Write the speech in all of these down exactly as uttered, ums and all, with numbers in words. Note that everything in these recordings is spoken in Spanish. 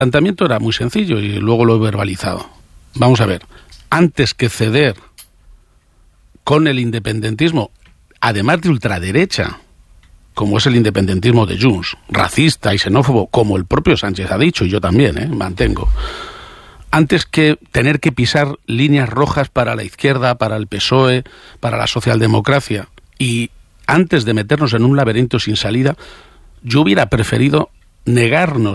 planteamiento era muy sencillo y luego lo he verbalizado. Vamos a ver, antes que ceder con el independentismo, además de ultraderecha, como es el independentismo de Junts, racista y xenófobo, como el propio Sánchez ha dicho, y yo también, ¿eh? mantengo, antes que tener que pisar líneas rojas para la izquierda, para el P S O E, para la socialdemocracia, y antes de meternos en un laberinto sin salida, yo hubiera preferido negarnos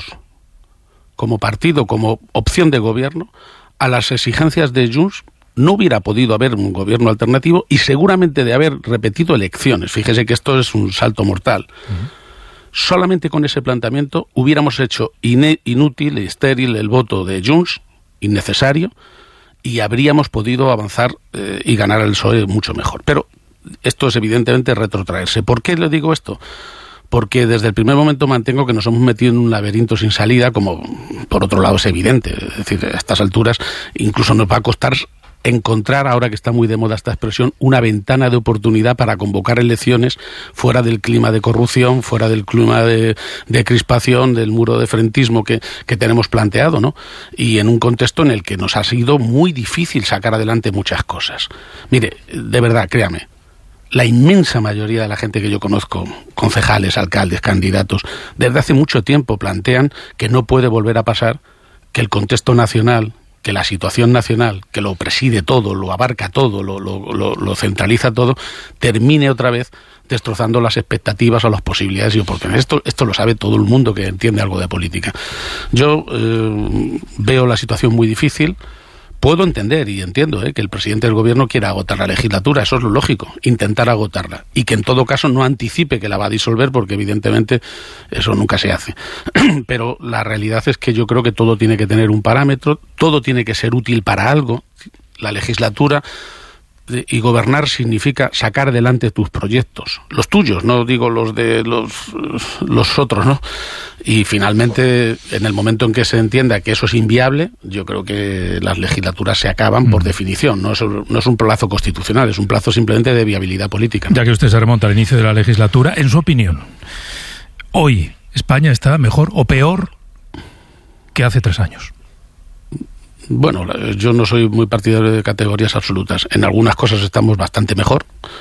como partido, como opción de gobierno, a las exigencias de Junts. No hubiera podido haber un gobierno alternativo y seguramente de haber repetido elecciones. Fíjese que esto es un salto mortal. Uh-huh. Solamente con ese planteamiento hubiéramos hecho iné- inútil y estéril el voto de Junts, innecesario, y habríamos podido avanzar eh, y ganar el P S O E mucho mejor. Pero esto es evidentemente retrotraerse. ¿Por qué le digo esto? Porque desde el primer momento mantengo que nos hemos metido en un laberinto sin salida, como por otro lado es evidente. Es decir, a estas alturas incluso nos va a costar encontrar, ahora que está muy de moda esta expresión, una ventana de oportunidad para convocar elecciones fuera del clima de corrupción, fuera del clima de, de crispación, del muro de frentismo que, que tenemos planteado, ¿no? Y en un contexto en el que nos ha sido muy difícil sacar adelante muchas cosas. Mire, de verdad, créame, la inmensa mayoría de la gente que yo conozco, concejales, alcaldes, candidatos, desde hace mucho tiempo plantean que no puede volver a pasar que el contexto nacional, que la situación nacional, que lo preside todo, lo abarca todo, lo, lo, lo, lo centraliza todo, termine otra vez destrozando las expectativas o las posibilidades y oportunidades. Esto, esto lo sabe todo el mundo que entiende algo de política. Yo eh, veo la situación muy difícil. Puedo entender y entiendo eh, que el presidente del gobierno quiera agotar la legislatura, eso es lo lógico, intentar agotarla, y que en todo caso no anticipe que la va a disolver, porque evidentemente eso nunca se hace. Pero la realidad es que yo creo que todo tiene que tener un parámetro, todo tiene que ser útil para algo. La legislatura y gobernar significa sacar adelante tus proyectos, los tuyos, no digo los de los, los otros, ¿no? Y finalmente, en el momento en que se entienda que eso es inviable, yo creo que las legislaturas se acaban mm. por definición. No es, no es un plazo constitucional, es un plazo simplemente de viabilidad política, ¿no? Ya que usted se remonta al inicio de la legislatura, en su opinión, hoy España está mejor o peor que hace tres años. Bueno, yo no soy muy partidario de categorías absolutas. En algunas cosas estamos bastante mejor,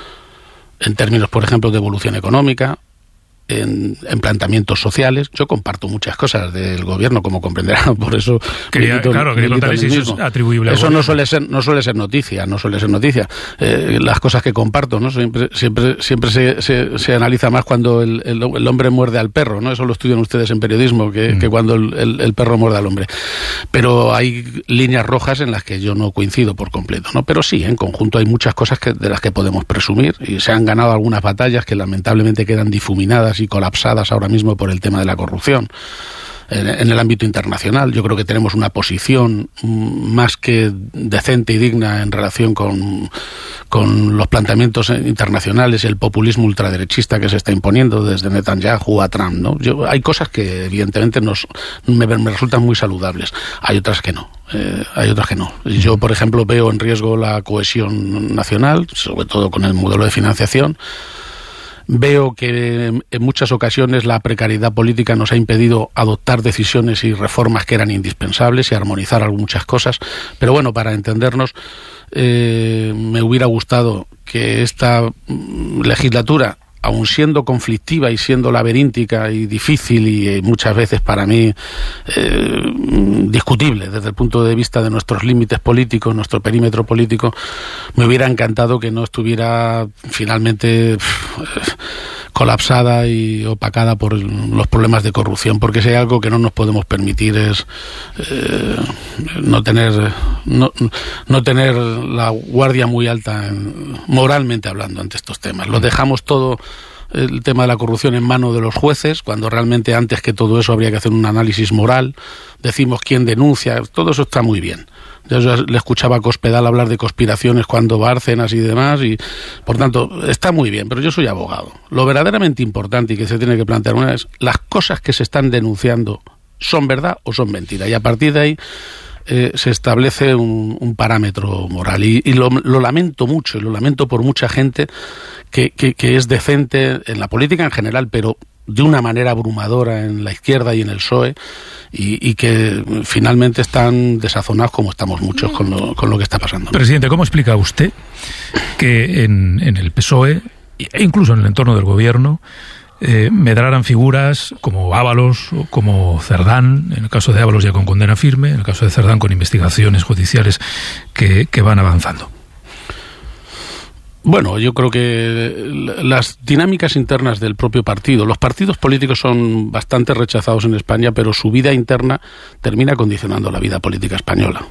en términos, por ejemplo, de evolución económica, en, en planteamientos sociales. Yo comparto muchas cosas del gobierno, como comprenderán, por eso quería, milito, claro, quería preguntarle si eso es atribuible. Eso no suele ser, no suele ser noticia, no suele ser noticia. Eh, las cosas que comparto, ¿no? Siempre, siempre, siempre se, se, se analiza más cuando el, el, el hombre muerde al perro, ¿no? Eso lo estudian ustedes en periodismo, que, mm. que cuando el, el, el perro muerde al hombre. Pero hay líneas rojas en las que yo no coincido por completo, ¿no? Pero sí, en conjunto hay muchas cosas que, de las que podemos presumir, y se han ganado algunas batallas que lamentablemente quedan difuminadas y colapsadas ahora mismo por el tema de la corrupción. En, en el ámbito internacional yo creo que tenemos una posición más que decente y digna en relación con, con los planteamientos internacionales y el populismo ultraderechista que se está imponiendo desde Netanyahu a Trump, ¿no? Yo, hay cosas que evidentemente nos, me, me resultan muy saludables, hay otras que no. Eh, hay otras que no. Yo, por ejemplo, veo en riesgo la cohesión nacional, sobre todo con el modelo de financiación. Veo que en muchas ocasiones la precariedad política nos ha impedido adoptar decisiones y reformas que eran indispensables y armonizar muchas cosas. Pero bueno, para entendernos, eh, me hubiera gustado que esta legislatura, aun siendo conflictiva y siendo laberíntica y difícil y eh, muchas veces para mí eh, discutible desde el punto de vista de nuestros límites políticos, nuestro perímetro político, me hubiera encantado que no estuviera finalmente pff, colapsada y opacada por los problemas de corrupción, porque si hay algo que no nos podemos permitir es eh, no tener no, no tener la guardia muy alta en, moralmente hablando ante estos temas. Lo dejamos todo, el tema de la corrupción, en manos de los jueces, cuando realmente antes que todo eso habría que hacer un análisis moral. Decimos quién denuncia, todo eso está muy bien. Yo le escuchaba a Cospedal hablar de conspiraciones cuando Bárcenas y demás, y por tanto está muy bien, pero yo soy abogado. Lo verdaderamente importante y que se tiene que plantear una vez, las cosas que se están denunciando, ¿son verdad o son mentira? Y a partir de ahí eh, se establece un, un parámetro moral, y, y lo, lo lamento mucho, y lo lamento por mucha gente que, que, que es decente en la política en general, pero de una manera abrumadora en la izquierda y en el P S O E, y, y que finalmente están desazonados, como estamos muchos, con lo, con lo que está pasando. Presidente, ¿cómo explica usted que en, en el P S O E, e incluso en el entorno del gobierno, eh, medraran figuras como Ábalos o como Cerdán? En el caso de Ábalos ya con condena firme, en el caso de Cerdán con investigaciones judiciales que, que van avanzando. Bueno, yo creo que las dinámicas internas del propio partido, los partidos políticos son bastante rechazados en España, pero su vida interna termina condicionando la vida política española.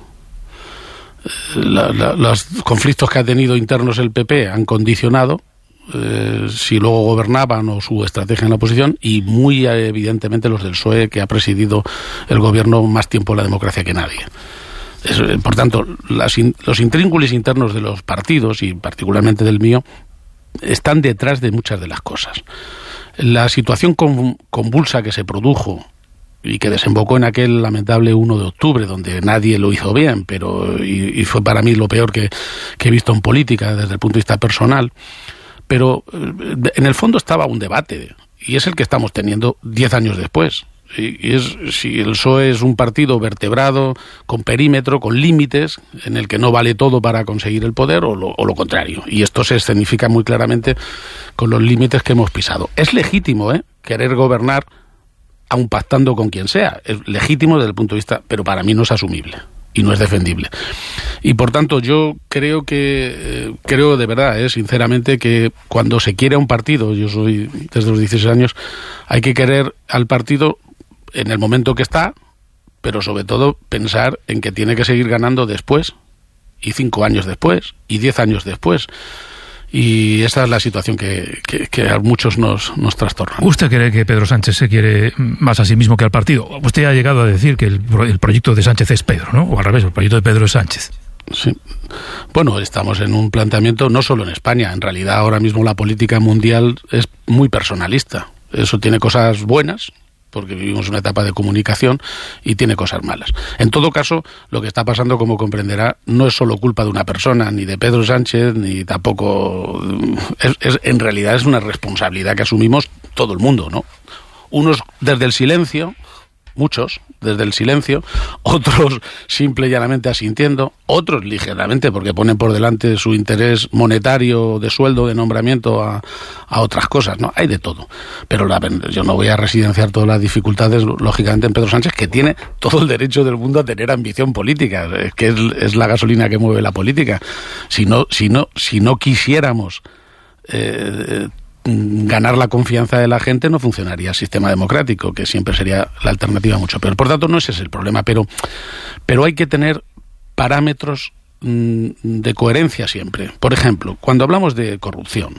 La, la, los conflictos que ha tenido internos el P P han condicionado eh, si luego gobernaban o su estrategia en la oposición, y muy evidentemente los del P S O E, que ha presidido el gobierno más tiempo la democracia que nadie. Es, por tanto, las, los intríngulis internos de los partidos, y particularmente del mío, están detrás de muchas de las cosas. La situación convulsa que se produjo y que desembocó en aquel lamentable uno de octubre, donde nadie lo hizo bien, pero y, y fue para mí lo peor que, que he visto en política desde el punto de vista personal, pero en el fondo estaba un debate, y es el que estamos teniendo diez años después. Y es si el P S O E es un partido vertebrado, con perímetro, con límites, en el que no vale todo para conseguir el poder, o lo, o lo contrario. Y esto se escenifica muy claramente con los límites que hemos pisado. Es legítimo, ¿eh?, querer gobernar aun pactando con quien sea. Es legítimo desde el punto de vista, pero para mí no es asumible y no es defendible. Y por tanto yo creo que, eh, creo de verdad, eh, sinceramente, que cuando se quiere a un partido, yo soy desde los dieciséis años, hay que querer al partido en el momento que está, pero sobre todo pensar en que tiene que seguir ganando después, y cinco años después, y diez años después. Y esa es la situación que, que, que a muchos nos, nos trastorna. ¿Usted cree que Pedro Sánchez se quiere más a sí mismo que al partido? Usted ha llegado a decir que el, el proyecto de Sánchez es Pedro, ¿no? O al revés, el proyecto de Pedro es Sánchez. Sí. Bueno, estamos en un planteamiento no solo en España. En realidad ahora mismo la política mundial es muy personalista. Eso tiene cosas buenas, porque vivimos una etapa de comunicación, y tiene cosas malas. En todo caso, lo que está pasando, como comprenderá, no es solo culpa de una persona, ni de Pedro Sánchez, ni tampoco... Es, es, en realidad es una responsabilidad que asumimos todo el mundo, ¿no? Unos desde el silencio, muchos desde el silencio, otros simple y llanamente asintiendo, otros ligeramente porque ponen por delante su interés monetario, de sueldo, de nombramiento a, a otras cosas, ¿no? Hay de todo. Pero la, yo no voy a residenciar todas las dificultades, lógicamente, en Pedro Sánchez, que tiene todo el derecho del mundo a tener ambición política, es que es, es la gasolina que mueve la política. Si no, si no, si no quisiéramos eh, ganar la confianza de la gente, no funcionaría el sistema democrático, que siempre sería la alternativa mucho peor. Por tanto, no ese es el problema, pero, pero hay que tener parámetros mmm, de coherencia siempre. Por ejemplo, cuando hablamos de corrupción,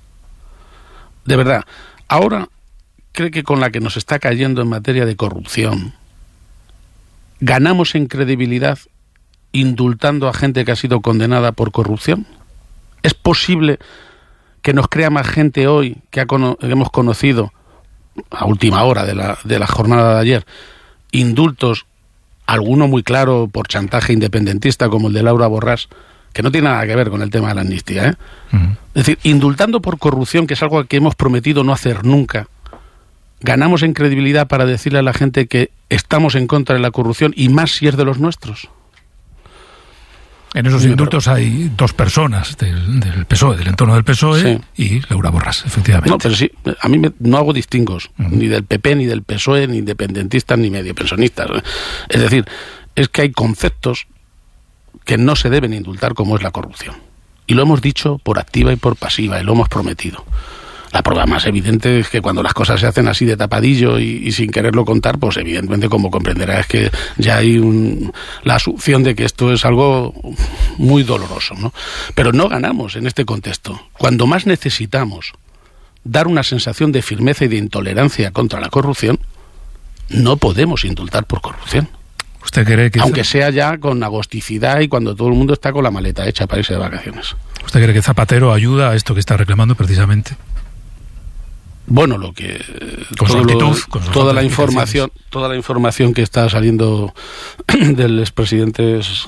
de verdad, ahora cree que con la que nos está cayendo en materia de corrupción, ganamos en credibilidad indultando a gente que ha sido condenada por corrupción. ¿Es posible que nos crea más gente hoy que, ha cono- que hemos conocido a última hora de la, de la jornada de ayer indultos, alguno muy claro por chantaje independentista como el de Laura Borràs, que no tiene nada que ver con el tema de la amnistía, ¿eh? Uh-huh. Es decir, indultando por corrupción, que es algo que hemos prometido no hacer nunca, ganamos en credibilidad para decirle a la gente que estamos en contra de la corrupción, y más si es de los nuestros. En esos indultos hay dos personas del, del P S O E, del entorno del P S O E, sí, y Laura Borràs, efectivamente. No, pero sí, a mí me, no hago distingos, uh-huh, ni del P P, ni del P S O E, ni independentistas, ni medio pensionistas. Es decir, es que hay conceptos que no se deben indultar, como es la corrupción. Y lo hemos dicho por activa y por pasiva, y lo hemos prometido. La prueba más evidente es que cuando las cosas se hacen así de tapadillo y, y sin quererlo contar, pues evidentemente, como comprenderá, es que ya hay un, la asunción de que esto es algo muy doloroso, ¿no? Pero no ganamos en este contexto. Cuando más necesitamos dar una sensación de firmeza y de intolerancia contra la corrupción, no podemos indultar por corrupción. ¿Usted cree que aunque sea ya con agosticidad y cuando todo el mundo está con la maleta hecha para irse de vacaciones? ¿Usted cree que Zapatero ayuda a esto que está reclamando precisamente? Bueno, lo que con su actitud, lo, con toda la información, toda la información que está saliendo del expresidente es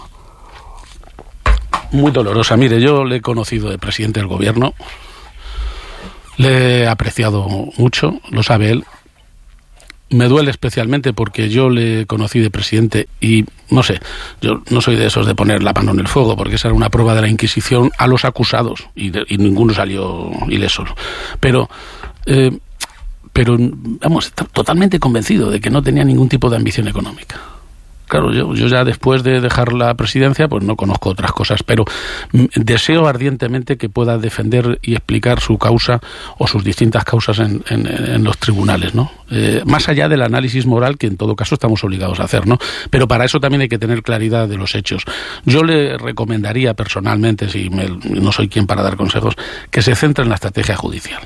muy dolorosa. Mire, yo le he conocido de presidente del gobierno Le he apreciado mucho, lo sabe él. Me duele especialmente porque yo le conocí de presidente y, no sé, yo no soy de esos de poner la mano en el fuego, porque esa era una prueba de la Inquisición a los acusados y, de, y ninguno salió ileso. Pero, eh, pero, vamos, totalmente convencido de que no tenía ningún tipo de ambición económica. Claro, yo, yo ya después de dejar la presidencia, pues no conozco otras cosas, pero deseo ardientemente que pueda defender y explicar su causa o sus distintas causas en, en, en los tribunales, ¿no? Eh, más allá del análisis moral que en todo caso estamos obligados a hacer, ¿no? Pero para eso también hay que tener claridad de los hechos. Yo le recomendaría personalmente, si me, no soy quien para dar consejos, que se centre en la estrategia judicial.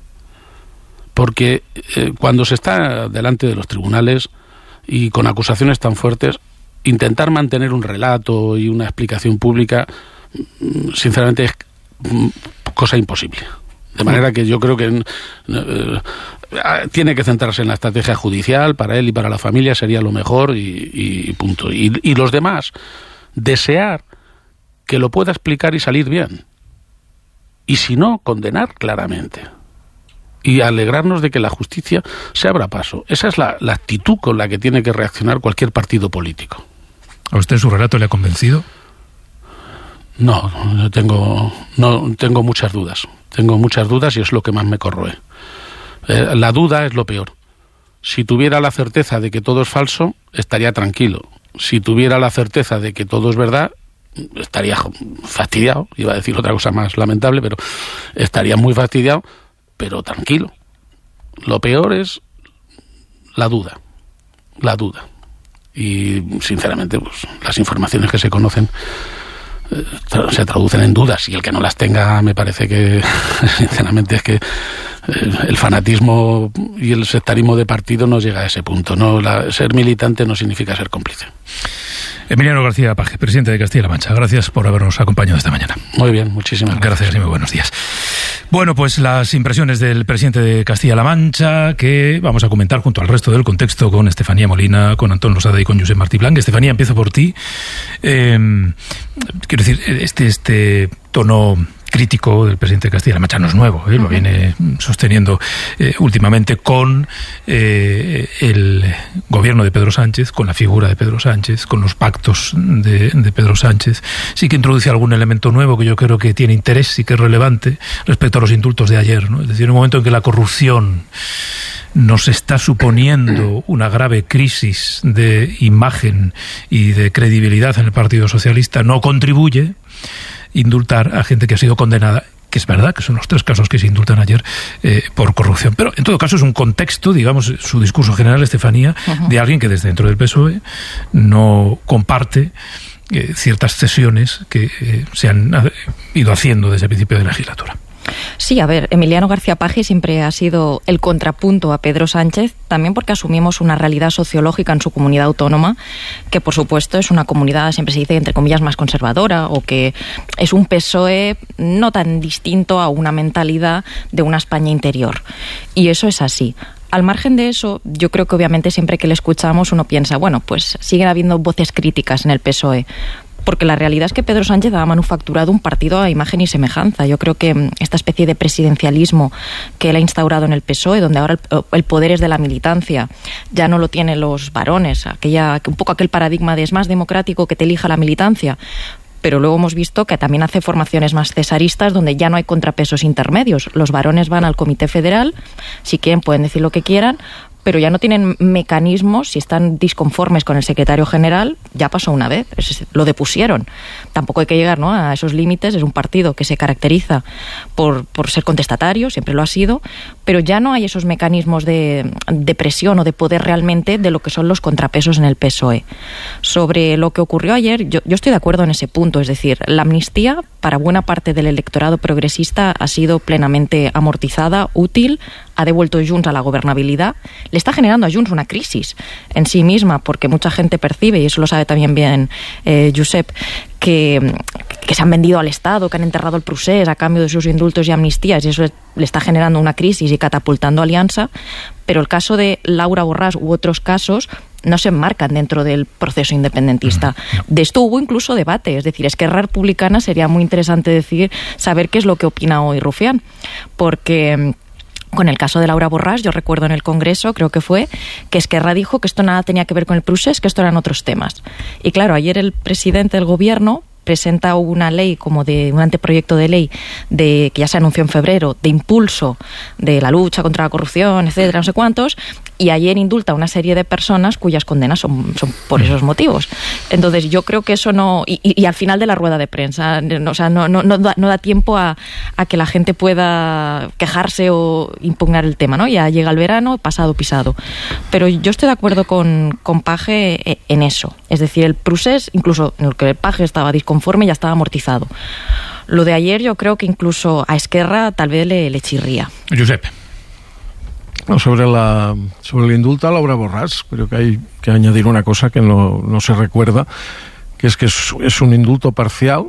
Porque eh, cuando se está delante de los tribunales y con acusaciones tan fuertes, intentar mantener un relato y una explicación pública, sinceramente, es cosa imposible. De manera que yo creo que eh, tiene que centrarse en la estrategia judicial, para él y para la familia sería lo mejor y, y punto. Y, y los demás, desear que lo pueda explicar y salir bien. Y si no, condenar claramente. Y alegrarnos de que la justicia se abra paso. Esa es la, la actitud con la que tiene que reaccionar cualquier partido político. ¿A usted su relato le ha convencido? No, no tengo, no tengo muchas dudas. Tengo muchas dudas y es lo que más me corroe. Eh, la duda es lo peor. Si tuviera la certeza de que todo es falso, estaría tranquilo. Si tuviera la certeza de que todo es verdad, estaría fastidiado. Iba a decir otra cosa más lamentable, pero estaría muy fastidiado, pero tranquilo. Lo peor es la duda, la duda. Y, sinceramente, pues las informaciones que se conocen eh, tra- se traducen en dudas, y el que no las tenga, me parece que, sinceramente, es que eh, el fanatismo y el sectarismo de partido nos llega a ese punto. No, la, ser militante no significa ser cómplice. Emiliano García Paje, presidente de Castilla-La Mancha, gracias por habernos acompañado esta mañana. Muy bien, muchísimas gracias. Gracias y muy buenos días. Bueno, pues las impresiones del presidente de Castilla-La Mancha, que vamos a comentar junto al resto del contexto con Estefanía Molina, con Antón Losada y con Josep Martí Blanc. Estefanía, empiezo por ti. Eh, quiero decir, este, este tono crítico del presidente de Castilla-La Mancha no es nuevo, ¿eh? Lo viene sosteniendo eh, últimamente con eh, el gobierno de Pedro Sánchez, con la figura de Pedro Sánchez, con los pactos de, de Pedro Sánchez. Sí que introduce algún elemento nuevo que yo creo que tiene interés y que es relevante respecto a los indultos de ayer, ¿no? Es decir, en un momento en que la corrupción nos está suponiendo una grave crisis de imagen y de credibilidad en el Partido Socialista, no contribuye indultar a gente que ha sido condenada, que es verdad que son los tres casos que se indultan ayer eh, por corrupción. Pero en todo caso es un contexto, digamos, su discurso general, Estefanía, uh-huh. de alguien que desde dentro del P S O E no comparte eh, ciertas cesiones que eh, se han ido haciendo desde el principio de la legislatura. Sí, a ver, Emiliano García Paje siempre ha sido el contrapunto a Pedro Sánchez, también porque asumimos una realidad sociológica en su comunidad autónoma, que por supuesto es una comunidad, siempre se dice, entre comillas, más conservadora, o que es un P S O E no tan distinto a una mentalidad de una España interior. Y eso es así. Al margen de eso, yo creo que obviamente siempre que le escuchamos uno piensa, bueno, pues siguen habiendo voces críticas en el P S O E. Porque la realidad es que Pedro Sánchez ha manufacturado un partido a imagen y semejanza. Yo creo que esta especie de presidencialismo que él ha instaurado en el P S O E, donde ahora el, el poder es de la militancia, ya no lo tienen los varones, aquella, un poco aquel paradigma de es más democrático que te elija la militancia. Pero luego hemos visto que también hace formaciones más cesaristas donde ya no hay contrapesos intermedios. Los varones van al Comité Federal, si quieren pueden decir lo que quieran, pero ya no tienen mecanismos. Si están disconformes con el secretario general, ya pasó una vez, lo depusieron. Tampoco hay que llegar, ¿no?, a esos límites. Es un partido que se caracteriza por, por ser contestatario, siempre lo ha sido, pero ya no hay esos mecanismos de, de presión o de poder realmente de lo que son los contrapesos en el P S O E. Sobre lo que ocurrió ayer, yo, yo estoy de acuerdo en ese punto, es decir, la amnistía para buena parte del electorado progresista ha sido plenamente amortizada, útil, ha devuelto Junts a la gobernabilidad, le está generando a Junts una crisis en sí misma, porque mucha gente percibe, y eso lo sabe también bien eh, Josep, que, que se han vendido al Estado, que han enterrado el procés a cambio de sus indultos y amnistías, y eso le está generando una crisis y catapultando alianza. Pero el caso de Laura Borràs u otros casos no se enmarcan dentro del proceso independentista. De esto hubo incluso debate, es decir, Esquerra Republicana sería muy interesante decir, saber qué es lo que opina hoy Rufián, porque con el caso de Laura Borràs, yo recuerdo en el Congreso, creo que fue, que Esquerra dijo que esto nada tenía que ver con el procés, que esto eran otros temas. Y claro, ayer el presidente del gobierno presenta una ley, como de un anteproyecto de ley, de que ya se anunció en febrero, de impulso de la lucha contra la corrupción, etcétera, no sé cuántos, y ayer indulta a una serie de personas cuyas condenas son, son por esos motivos. Entonces yo creo que eso no... Y, y, y al final de la rueda de prensa, no, o sea, no, no, no, da, no da tiempo a, a que la gente pueda quejarse o impugnar el tema, ¿no? Ya llega el verano, pasado pisado. Pero yo estoy de acuerdo con, con Page en eso. Es decir, el procés, incluso en el que Page estaba disconforme, ya estaba amortizado. Lo de ayer yo creo que incluso a Esquerra tal vez le, le chirría. Josep. No, sobre, la, sobre el indulto a Laura Borràs, creo que hay que añadir una cosa que no, no se recuerda, que es que es, es un indulto parcial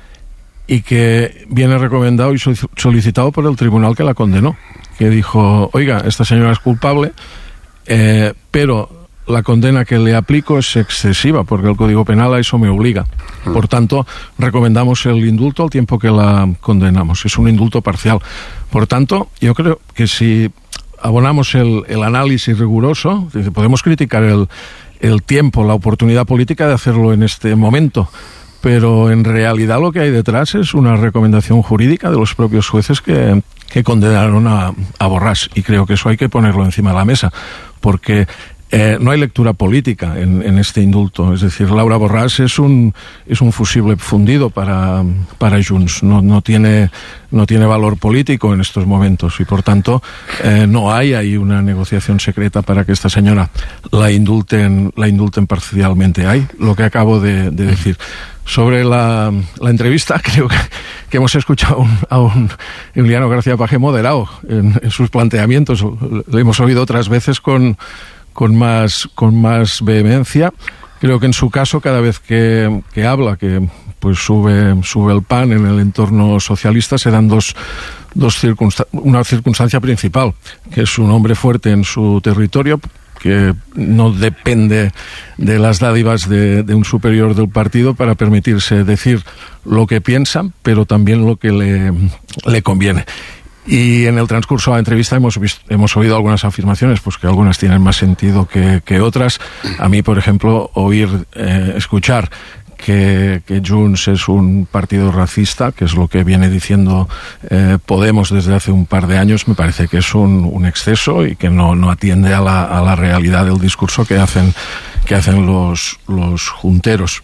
y que viene recomendado y solicitado por el tribunal que la condenó, que dijo, oiga, esta señora es culpable, eh, pero la condena que le aplico es excesiva, porque el Código Penal a eso me obliga. Por tanto, recomendamos el indulto al tiempo que la condenamos. Es un indulto parcial. Por tanto, yo creo que si abonamos el, el análisis riguroso, podemos criticar el, el tiempo, la oportunidad política de hacerlo en este momento, pero en realidad lo que hay detrás es una recomendación jurídica de los propios jueces que, que condenaron a, a Borràs, y creo que eso hay que ponerlo encima de la mesa, porque Eh, no hay lectura política en, en este indulto. Es decir, Laura Borràs es un, es un fusible fundido para, para Junts. No, no, tiene, no tiene valor político en estos momentos y, por tanto, eh, no hay ahí una negociación secreta para que esta señora la indulten, la indulten parcialmente. Hay lo que acabo de, de decir. Sobre la, la entrevista, creo que, que hemos escuchado un, a un Emiliano García Page moderado en, en sus planteamientos. Lo hemos oído otras veces con con más con más vehemencia. Creo que en su caso, cada vez que, que habla, que pues sube sube el pan en el entorno socialista, se dan dos dos circunstancias. Una circunstancia principal, que es un hombre fuerte en su territorio, que no depende de las dádivas de, de un superior del partido para permitirse decir lo que piensa, pero también lo que le, le conviene. Y en el transcurso de la entrevista hemos visto, hemos oído algunas afirmaciones, pues que algunas tienen más sentido que, que otras. A mí, por ejemplo, oír, eh, escuchar que, que Junts es un partido racista, que es lo que viene diciendo eh, Podemos desde hace un par de años, me parece que es un, un exceso y que no, no atiende a la, a la realidad del discurso que hacen, que hacen los, los junteros.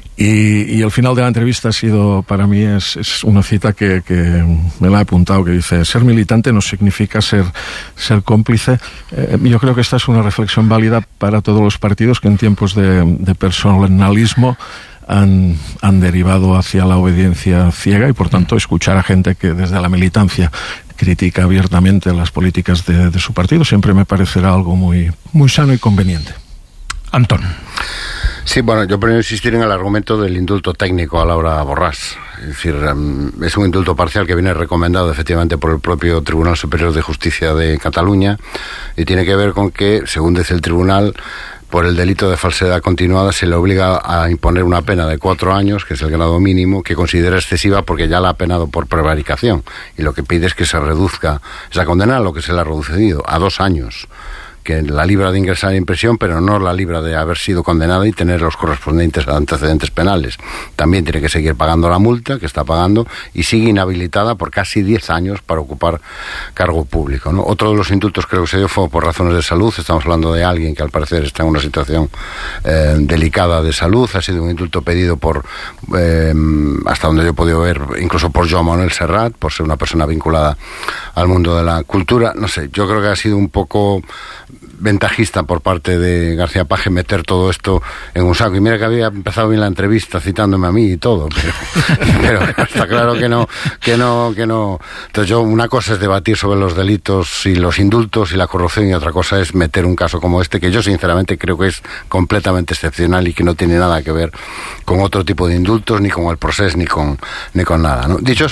Y, y el final de la entrevista ha sido, para mí, es, es una cita que, que me la he apuntado, que dice: ser militante no significa ser, ser cómplice. Eh, yo creo que esta es una reflexión válida para todos los partidos que en tiempos de, de personalismo han, han derivado hacia la obediencia ciega, y por tanto escuchar a gente que desde la militancia critica abiertamente las políticas de, de su partido siempre me parecerá algo muy, muy sano y conveniente. Antón. Sí, bueno, yo primero insistir en el argumento del indulto técnico a Laura Borràs. Es decir, um, es un indulto parcial que viene recomendado efectivamente por el propio Tribunal Superior de Justicia de Cataluña, y tiene que ver con que, según dice el tribunal, por el delito de falsedad continuada se le obliga a imponer una pena de cuatro años, que es el grado mínimo, que considera excesiva porque ya la ha penado por prevaricación, y lo que pide es que se reduzca esa condena a lo que se le ha reducido, a dos años, que la libra de ingresar en prisión, pero no la libra de haber sido condenada y tener los correspondientes antecedentes penales. También tiene que seguir pagando la multa que está pagando, y sigue inhabilitada por casi diez años para ocupar cargo público, ¿no? Otro de los indultos creo que se dio fue por razones de salud. Estamos hablando de alguien que al parecer está en una situación eh, delicada de salud. Ha sido un indulto pedido por, eh, hasta donde yo he podido ver, incluso por Joan Manuel Serrat, por ser una persona vinculada al mundo de la cultura. No sé, yo creo que ha sido un poco ventajista por parte de García Page meter todo esto en un saco. Y mira que había empezado bien la entrevista citándome a mí y todo, pero, pero está claro que no, que no, que no. Entonces yo, una cosa es debatir sobre los delitos y los indultos y la corrupción, y otra cosa es meter un caso como este, que yo sinceramente creo que es completamente excepcional y que no tiene nada que ver con otro tipo de indultos, ni con el proceso, ni con, ni con nada, ¿no? Dicho eso,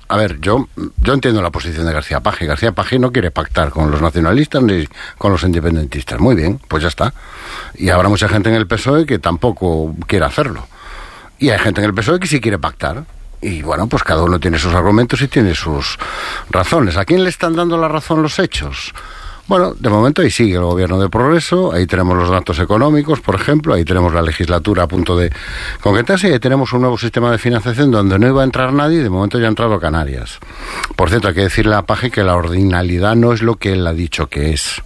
a ver, yo yo entiendo la posición de García Paje. García Paje no quiere pactar con los nacionalistas ni con los independentistas. Muy bien, pues ya está. Y habrá mucha gente en el P S O E que tampoco quiere hacerlo. Y hay gente en el P S O E que sí quiere pactar. Y bueno, pues cada uno tiene sus argumentos y tiene sus razones. ¿A quién le están dando la razón los hechos? Bueno, de momento ahí sigue el gobierno de progreso, ahí tenemos los datos económicos, por ejemplo, ahí tenemos la legislatura a punto de concretarse y ahí tenemos un nuevo sistema de financiación donde no iba a entrar nadie y de momento ya ha entrado Canarias. Por cierto, hay que decirle a Paje que la ordinalidad no es lo que él ha dicho que es.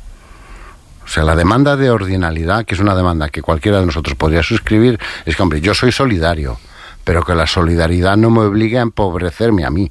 O sea, la demanda de ordinalidad, que es una demanda que cualquiera de nosotros podría suscribir, es que, hombre, yo soy solidario, pero que la solidaridad no me obligue a empobrecerme a mí.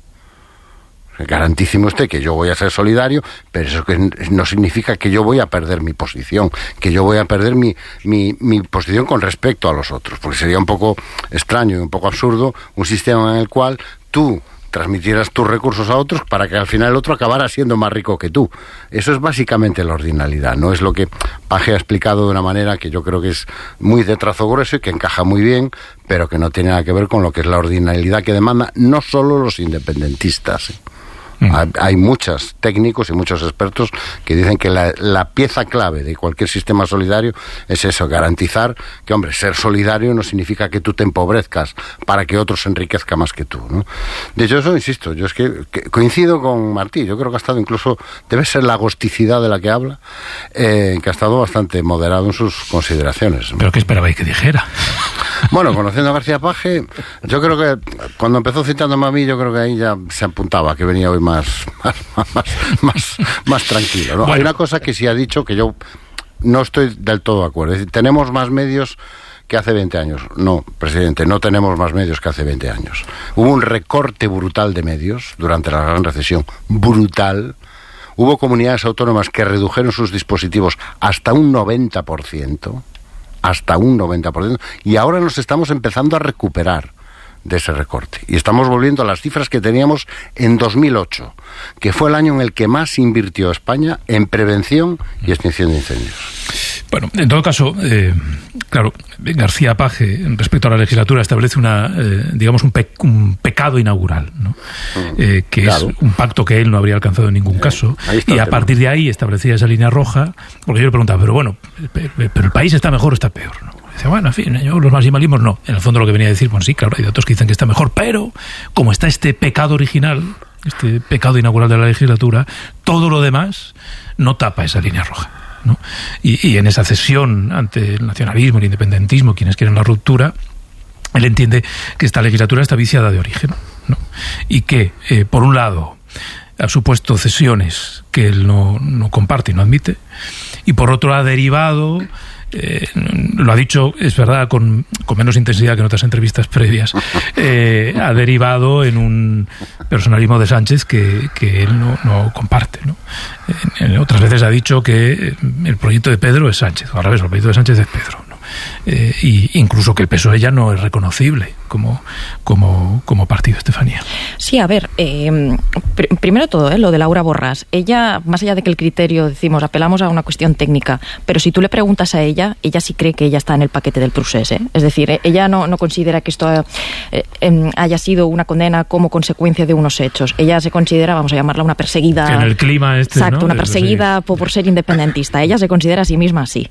Garantíceme usted que yo voy a ser solidario, pero eso que no significa que yo voy a perder mi posición, que yo voy a perder mi, mi, mi posición con respecto a los otros, porque sería un poco extraño y un poco absurdo un sistema en el cual tú transmitieras tus recursos a otros para que al final el otro acabara siendo más rico que tú. Eso es básicamente la ordinalidad, no es lo que Paje ha explicado de una manera que yo creo que es muy de trazo grueso y que encaja muy bien, pero que no tiene nada que ver con lo que es la ordinalidad que demanda no solo los independentistas, ¿eh? Hay, hay muchos técnicos y muchos expertos que dicen que la, la pieza clave de cualquier sistema solidario es eso, garantizar que, hombre, ser solidario no significa que tú te empobrezcas para que otro se enriquezca más que tú, ¿no? De hecho, eso, insisto, yo es que, que coincido con Martí, yo creo que ha estado incluso, debe ser la agosticidad de la que habla, eh, que ha estado bastante moderado en sus consideraciones, ¿no? ¿Pero qué esperabais que dijera? Bueno, conociendo a García Paje, yo creo que cuando empezó citándome a mí, yo creo que ahí ya se apuntaba que venía hoy más Más, más, más, más, más tranquilo, ¿no? Bueno. Hay una cosa que sí ha dicho que yo no estoy del todo de acuerdo. Es decir, tenemos más medios que hace veinte años. No, presidente, no tenemos más medios que hace veinte años. Hubo un recorte brutal de medios durante la gran recesión. Brutal. Hubo comunidades autónomas que redujeron sus dispositivos hasta un noventa por ciento. Hasta un noventa por ciento. Y ahora nos estamos empezando a recuperar de ese recorte. Y estamos volviendo a las cifras que teníamos en dos mil ocho, que fue el año en el que más invirtió España en prevención y extinción de incendios. Bueno, en todo caso, eh, claro, García Paje, respecto a la legislatura, establece una, eh, digamos, un, pe un pecado inaugural, ¿no? Eh, que claro. Es un pacto que él no habría alcanzado en ningún caso. Y a partir de ahí establecía esa línea roja, porque yo le preguntaba, pero bueno, pero el país está mejor o está peor, ¿no? Dice, bueno, en fin, yo, los maximalismos no. En el fondo lo que venía a decir, bueno, sí, claro, hay datos que dicen que está mejor, pero como está este pecado original, este pecado inaugural de la legislatura, todo lo demás no tapa esa línea roja, ¿no? Y, y en esa cesión ante el nacionalismo, el independentismo, quienes quieren la ruptura, él entiende que esta legislatura está viciada de origen, ¿no? Y que, eh, por un lado, ha supuesto cesiones que él no, no comparte y no admite, y por otro ha derivado... Eh, lo ha dicho, es verdad, con, con menos intensidad que en otras entrevistas previas, eh, ha derivado en un personalismo de Sánchez que, que él no, no comparte, ¿no? En, en otras veces ha dicho que el proyecto de Pedro es Sánchez, o al revés, el proyecto de Sánchez es Pedro, ¿no? Eh, y incluso que el P S O E ya no es reconocible como, como, como partido, Estefanía. Sí, a ver, eh, pr primero todo, eh, lo de Laura Borràs. Ella, más allá de que el criterio, decimos, apelamos a una cuestión técnica, pero si tú le preguntas a ella, ella sí cree que ella está en el paquete del procés, ¿eh? Es decir, eh, ella no, no considera que esto eh, eh, haya sido una condena como consecuencia de unos hechos. Ella se considera, vamos a llamarla una perseguida... En el clima este, exacto, ¿no? una perseguida por, por ser independentista. Ella se considera a sí misma así.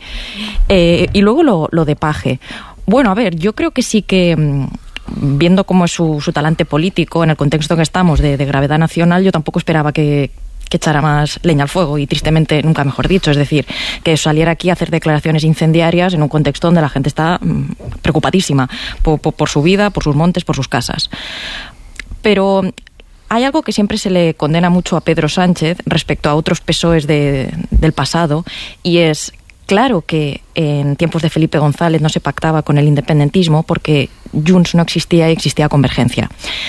Eh, y luego lo, lo de Paje. Bueno, a ver, yo creo que sí que... viendo cómo es su, su talante político en el contexto en que estamos de, de gravedad nacional, yo tampoco esperaba que, que echara más leña al fuego y tristemente nunca mejor dicho, es decir, que saliera aquí a hacer declaraciones incendiarias en un contexto donde la gente está mmm, preocupadísima por, por, por su vida, por sus montes, por sus casas. Pero hay algo que siempre se le condena mucho a Pedro Sánchez respecto a otros P S O Es de, del pasado, y es... Claro que en tiempos de Felipe González no se pactaba con el independentismo porque Junts no existía y existía Convergencia.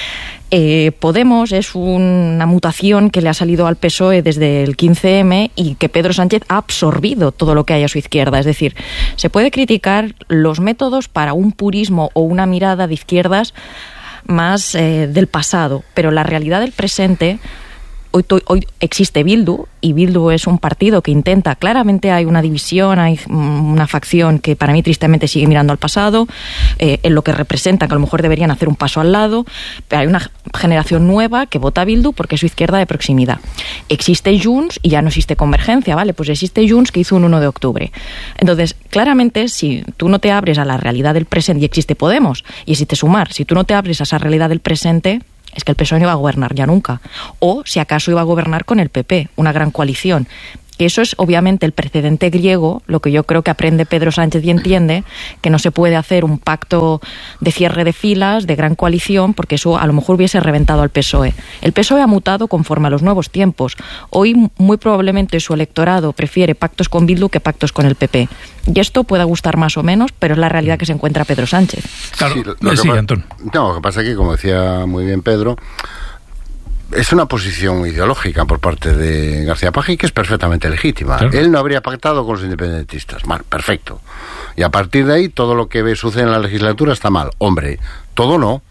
Eh, Podemos es una mutación que le ha salido al P S O E desde el quince eme y que Pedro Sánchez ha absorbido todo lo que hay a su izquierda. Es decir, se puede criticar los métodos para un purismo o una mirada de izquierdas más eh, del pasado, pero la realidad del presente Hoy, hoy existe Bildu, y Bildu es un partido que intenta, claramente hay una división, hay una facción que para mí tristemente sigue mirando al pasado, eh, en lo que representa, que a lo mejor deberían hacer un paso al lado, pero hay una generación nueva que vota Bildu porque es su izquierda de proximidad. Existe Junts y ya no existe Convergencia, ¿vale? Pues existe Junts que hizo un uno de octubre. Entonces, claramente, si tú no te abres a la realidad del presente, y existe Podemos, y existe Sumar, si tú no te abres a esa realidad del presente, es que el P S O E no iba a gobernar ya nunca. O, si acaso, iba a gobernar con el P P, una gran coalición. Eso es, obviamente, el precedente griego, lo que yo creo que aprende Pedro Sánchez y entiende, que no se puede hacer un pacto de cierre de filas, de gran coalición, porque eso a lo mejor hubiese reventado al P S O E. El P S O E ha mutado conforme a los nuevos tiempos. Hoy, muy probablemente, su electorado prefiere pactos con Bildu que pactos con el P P. Y esto pueda gustar más o menos, pero es la realidad que se encuentra Pedro Sánchez. Claro, sí, lo, lo sí, que Antón. No, lo que pasa es que, como decía muy bien Pedro, es una posición ideológica por parte de García Paje que es perfectamente legítima. Claro. Él no habría pactado con los independentistas. Mal, perfecto. Y a partir de ahí, todo lo que ve sucede en la legislatura está mal. Hombre, todo no.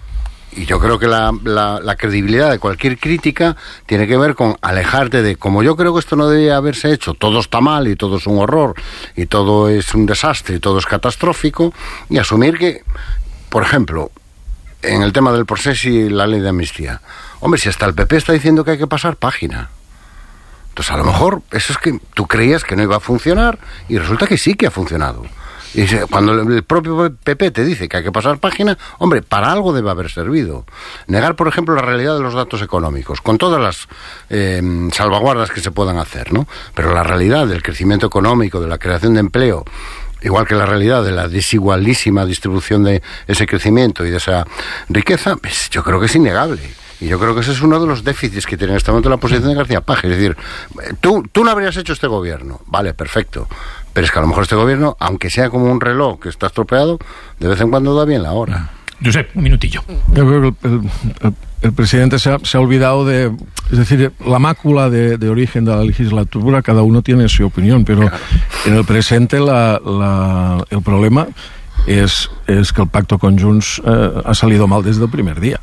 Y yo creo que la, la, la credibilidad de cualquier crítica tiene que ver con alejarte de, como yo creo que esto no debería haberse hecho, todo está mal y todo es un horror y todo es un desastre y todo es catastrófico, y asumir que, por ejemplo, en el tema del proceso y la ley de amnistía, hombre, si hasta el P P está diciendo que hay que pasar página, entonces a lo mejor eso es que tú creías que no iba a funcionar y resulta que sí que ha funcionado. Y cuando el propio P P te dice que hay que pasar página, hombre, para algo debe haber servido. Negar, por ejemplo, la realidad de los datos económicos, con todas las eh, salvaguardas que se puedan hacer, ¿no? Pero la realidad del crecimiento económico, de la creación de empleo, igual que la realidad de la desigualísima distribución de ese crecimiento y de esa riqueza, pues yo creo que es innegable. Y yo creo que ese es uno de los déficits que tiene en este momento la posición de García Paje. Es decir, tú, tú no habrías hecho este gobierno. Vale, perfecto. Pero es que a lo mejor este gobierno, aunque sea como un reloj que está estropeado, de vez en cuando da bien la hora. Josep, un minutillo. Yo creo que el, el, el presidente se ha, se ha olvidado de... Es decir, la mácula de, de origen de la legislatura, cada uno tiene su opinión, pero claro, en el presente la, la, el problema es, es que el pacto con Junts eh, ha salido mal desde el primer día.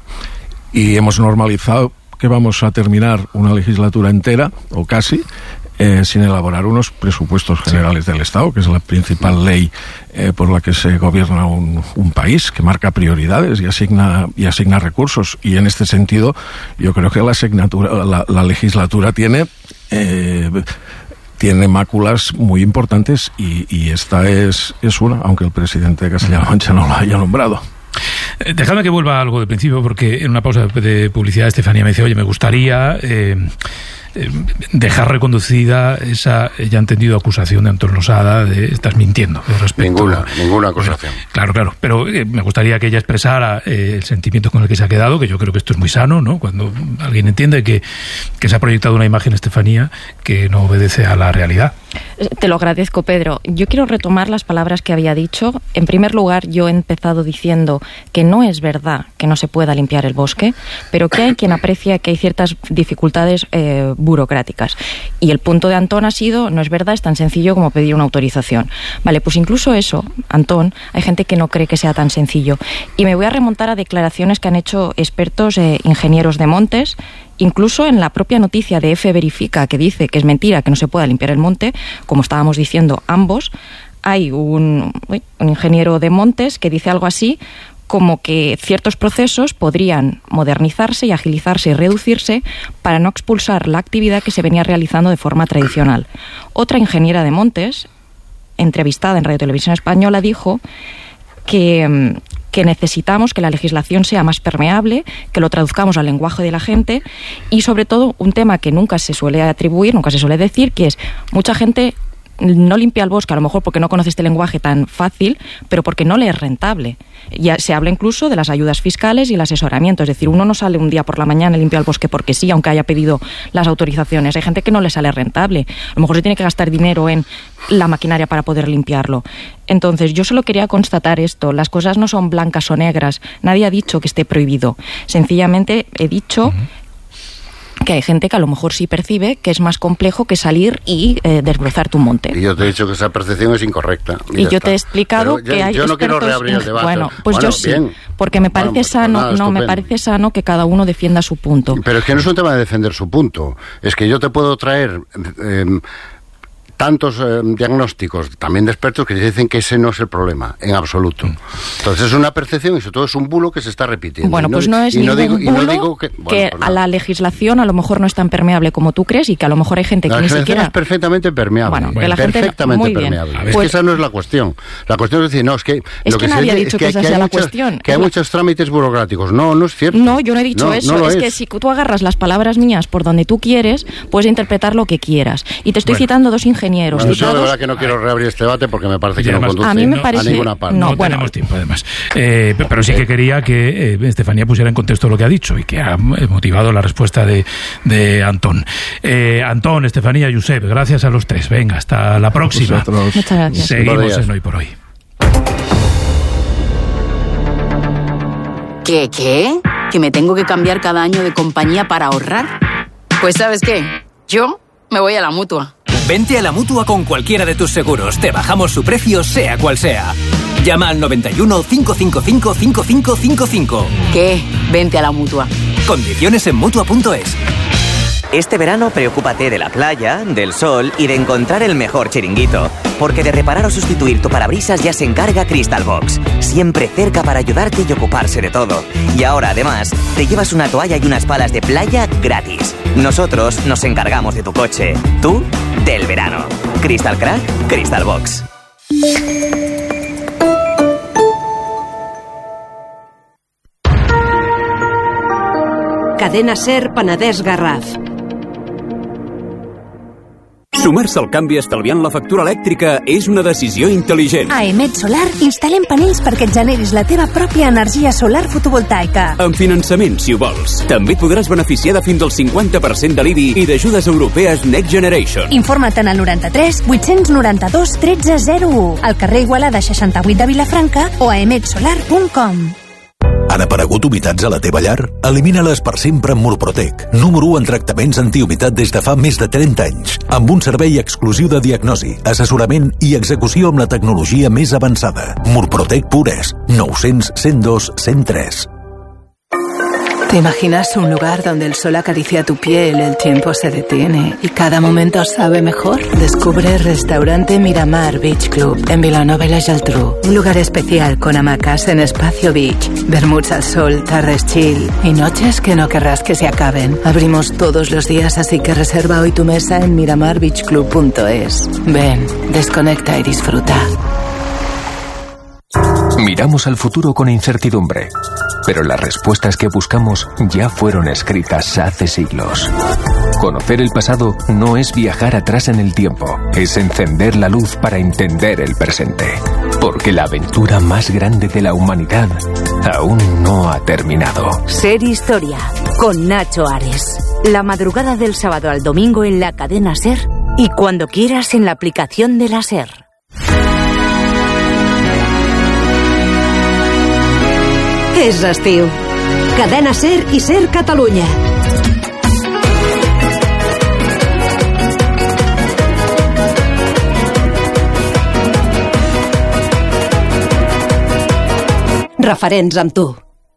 Y hemos normalizado que vamos a terminar una legislatura entera, o casi, eh, sin elaborar unos presupuestos generales sí. del Estado, que es la principal ley eh, por la que se gobierna un, un país, que marca prioridades y asigna, y asigna recursos. Y en este sentido, yo creo que la, asignatura, la, la legislatura tiene... Eh, tiene máculas muy importantes y, y esta es, es una, aunque el presidente de Castilla-La Mancha no lo haya nombrado. Dejadme que vuelva a algo del principio, porque en una pausa de publicidad Estefanía me dice, oye, me gustaría eh, eh, dejar reconducida esa ya entendido acusación de Antón Losada de estás mintiendo. Respecto, ninguna, ninguna acusación. Bueno, claro, claro, pero eh, me gustaría que ella expresara eh, el sentimiento con el que se ha quedado, que yo creo que esto es muy sano, ¿no? Cuando alguien entiende que, que se ha proyectado una imagen, Estefanía, que no obedece a la realidad. Te lo agradezco, Pedro. Yo quiero retomar las palabras que había dicho. En primer lugar, yo he empezado diciendo que no es verdad que no se pueda limpiar el bosque, pero que hay quien aprecia que hay ciertas dificultades eh, burocráticas. Y el punto de Antón ha sido, no es verdad, es tan sencillo como pedir una autorización. Vale, pues incluso eso, Antón, hay gente que no cree que sea tan sencillo. Y me voy a remontar a declaraciones que han hecho expertos eh, ingenieros de montes. Incluso en la propia noticia de F Verifica, que dice que es mentira que no se pueda limpiar el monte, como estábamos diciendo ambos, hay un, un ingeniero de montes que dice algo así como que ciertos procesos podrían modernizarse y agilizarse y reducirse para no expulsar la actividad que se venía realizando de forma tradicional. Otra ingeniera de montes, entrevistada en Radio Televisión Española, dijo que... que necesitamos que la legislación sea más permeable, que lo traduzcamos al lenguaje de la gente y, sobre todo, un tema que nunca se suele atribuir, nunca se suele decir, que es mucha gente no limpia el bosque, a lo mejor porque no conoce este lenguaje tan fácil, pero porque no le es rentable. Ya se habla incluso de las ayudas fiscales y el asesoramiento, es decir, uno no sale un día por la mañana y limpia el bosque porque sí, aunque haya pedido las autorizaciones. Hay gente que no le sale rentable, a lo mejor se tiene que gastar dinero en la maquinaria para poder limpiarlo. Entonces, yo solo quería constatar esto, las cosas no son blancas o negras, nadie ha dicho que esté prohibido, sencillamente he dicho... Uh-huh. que hay gente que a lo mejor sí percibe que es más complejo que salir y eh, desbrozar tu monte. Y yo te he dicho que esa percepción es incorrecta. Y, y yo está. te he explicado Pero que yo, hay yo no quiero expertos reabrir el debate. Bueno, pues bueno, yo sí, bien. porque me parece bueno, pues sano, nada, no, estupendo. me parece sano que cada uno defienda su punto. Pero es que no es un tema de defender su punto, es que yo te puedo traer eh, tantos eh, diagnósticos, también de expertos, que dicen que ese no es el problema, en absoluto. Entonces es una percepción y sobre todo es un bulo que se está repitiendo. Bueno, no, pues no es ningún no digo, bulo no digo que, bueno, que pues a la legislación a lo mejor no es tan permeable como tú crees y que a lo mejor hay gente que la ni legislación siquiera... es perfectamente permeable, Bueno, bueno, que la gente... perfectamente Muy bien. permeable. Ver, es pues... que esa no es la cuestión. La cuestión es decir, no, es que... Es lo que, que nadie se ha dice dicho es que, que, esa que sea hay la muchos, cuestión. que hay la... muchos trámites burocráticos. No, no es cierto. No, yo no he dicho no, eso. No es, es que si tú agarras las palabras mías por donde tú quieres, puedes interpretar lo que quieras. Y te estoy bueno. citando dos ingenieros. Bueno, citados... yo de verdad que no quiero reabrir este debate porque me parece y que además, no conduce a, mí me parece... a ninguna parte. No, No, no bueno. tenemos tiempo, además. Eh, pero sí que quería que eh, Estefanía pusiera en contexto lo que ha dicho y que ha motivado la respuesta de, de Antón. Eh, Antón, Estefanía, Josep, gracias a los tres. Venga, hasta la próxima. Vosotros. Muchas gracias. Seguimos en Hoy por Hoy. ¿Qué, qué? ¿Que me tengo que cambiar cada año de compañía para ahorrar? Pues ¿sabes qué? Yo me voy a la Mutua. Vente a la Mutua con cualquiera de tus seguros. Te bajamos su precio, sea cual sea. Llama al noventa y uno, cinco cinco cinco, cinco cinco cinco cinco. ¿Qué? Vente a la Mutua. Condiciones en Mutua punto es. Este verano preocúpate de la playa, del sol y de encontrar el mejor chiringuito. Porque de reparar o sustituir tu parabrisas ya se encarga Crystal Box. Siempre cerca para ayudarte y ocuparse de todo. Y ahora, además, te llevas una toalla y unas palas de playa gratis. Nosotros nos encargamos de tu coche. Tú, del verano. Crystal Crack, Crystal Box. Cadena SER Penedès Garraf. Sumar-se al canvi estalviant la factura elèctrica és una decisió intel·ligent. A Emet Solar instal·lem panells perquè et generis la teva pròpia energia solar fotovoltaica. Amb finançament, si ho vols. També et podràs beneficiar de fins al cinquanta per cent de l'I B I i d'ajudes europees Next Generation. Informa't en el noranta-tres vuit-cents noranta-dos tretze zero u, al carrer Igualada seixanta-vuit de Vilafranca o a emet solar punt com. Han aparegut humitats a la teva llar? Elimina-les per sempre amb Murprotec, número u en tractaments antihumitat des de fa més de trenta anys, amb un servei exclusiu de diagnosi, assessorament i execució amb la tecnologia més avançada. Murprotec Pures, nou-cents cent dos cent tres. ¿Te imaginas un lugar donde el sol acaricia tu piel, el tiempo se detiene y cada momento sabe mejor? Descubre Restaurante Miramar Beach Club en Vilanova y la Geltrú. Un lugar especial con hamacas en Espacio Beach, vermuts al sol, tardes chill y noches que no querrás que se acaben. Abrimos todos los días, así que reserva hoy tu mesa en miramar beach club punto es. Ven, desconecta y disfruta. Miramos al futuro con incertidumbre, pero las respuestas que buscamos ya fueron escritas hace siglos. Conocer el pasado no es viajar atrás en el tiempo, es encender la luz para entender el presente. Porque la aventura más grande de la humanidad aún no ha terminado. Ser Historia, con Nacho Ares. La madrugada del sábado al domingo en la cadena SER y cuando quieras en la aplicación de la SER. És estiu. Cadena SER i SER Catalunya. Referents amb tu.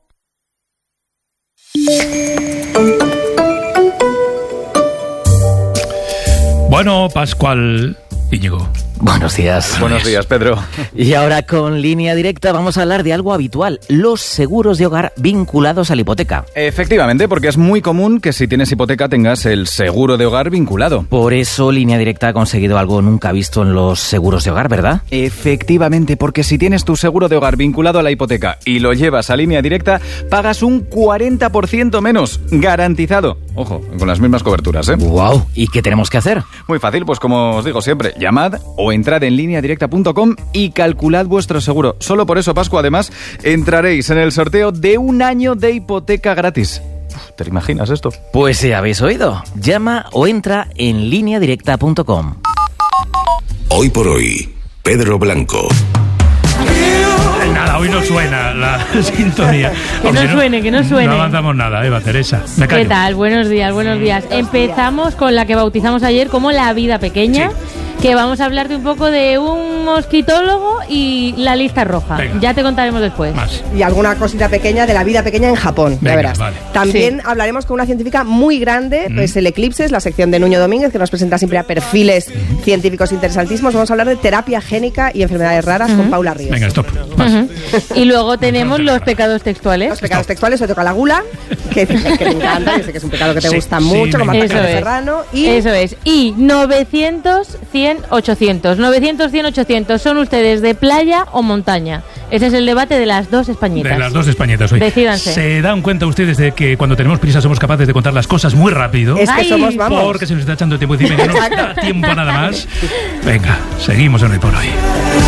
Bueno, Pascual Íñigo. Buenos días. Buenos días, Pedro. Y ahora con Línea Directa vamos a hablar de algo habitual, los seguros de hogar vinculados a la hipoteca. Efectivamente, porque es muy común que si tienes hipoteca tengas el seguro de hogar vinculado. Por eso Línea Directa ha conseguido algo nunca visto en los seguros de hogar, ¿verdad? Efectivamente, porque si tienes tu seguro de hogar vinculado a la hipoteca y lo llevas a Línea Directa, pagas un cuarenta por ciento menos, garantizado. Ojo, con las mismas coberturas, ¿eh? ¡Wow! ¿Y qué tenemos que hacer? Muy fácil, pues como os digo siempre, llamad o entrad en línea directa punto com y calculad vuestro seguro. Solo por eso, Pascu, además, entraréis en el sorteo de un año de hipoteca gratis. Uf, ¿te lo imaginas esto? Pues si habéis oído, llama o entra en línea directa punto com. Hoy por hoy, Pedro Blanco. Nada, hoy no suena la sintonía. Que no, si no suene, que no suene. No avanzamos nada, Eva Teresa. Me callo. ¿Qué tal? Buenos días, buenos días. Empezamos con la que bautizamos ayer como La Vida Pequeña. Sí. Que vamos a hablarte un poco de un mosquitólogo y la lista roja. Venga. Ya te contaremos después. Más. Y alguna cosita pequeña de la vida pequeña en Japón, Venga, ya verás. Vale. También sí. hablaremos con una científica muy grande, mm. pues el Eclipses, la sección de Nuño Domínguez, que nos presenta siempre a perfiles mm. científicos interesantísimos. Vamos a hablar de terapia génica y enfermedades raras mm. con Paula Ríos. Venga, stop. Uh-huh. Y luego tenemos los pecados textuales. Los pecados stop. textuales, hoy toca la gula, que, que te encanta, yo sé que es un pecado que te sí, gusta sí, mucho, como Marta Serrano. Y... Eso es. Y novecientos, cien, ochocientos. novecientos, cien, ochocientos. ¿Son ustedes de playa o montaña? Ese es el debate de las dos españitas. De las dos españitas hoy. Decídanse. ¿Se dan cuenta ustedes de que cuando tenemos prisa somos capaces de contar las cosas muy rápido? Es que Ay. somos, vamos. Porque se nos está echando tiempo encima y no nos da tiempo nada más. Venga, seguimos en Hoy por Hoy.